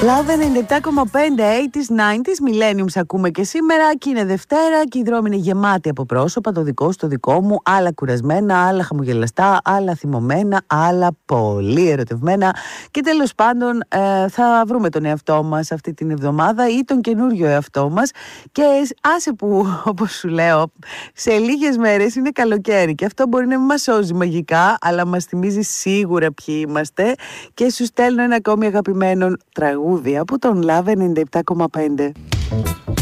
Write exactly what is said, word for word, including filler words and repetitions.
Love ενενήντα επτά κόμμα πέντε, ογδόντα, ενενήντα, Millenniums ακούμε και σήμερα και είναι Δευτέρα και η δρόμη είναι γεμάτη από πρόσωπα, το δικό σου, το δικό μου, άλλα κουρασμένα, άλλα χαμογελαστά, άλλα θυμωμένα, άλλα πολύ ερωτευμένα και τέλος πάντων ε, θα βρούμε τον εαυτό μας αυτή την εβδομάδα ή τον καινούριο εαυτό μας και άσε που όπως σου λέω σε λίγες μέρες είναι καλοκαίρι και αυτό μπορεί να μην μας σώζει μαγικά αλλά μας θυμίζει σίγουρα ποιοι είμαστε και σου στέλνω ένα ακόμη αγαπημένο τραγούδι από τον Love ενενήντα επτά κόμμα πέντε.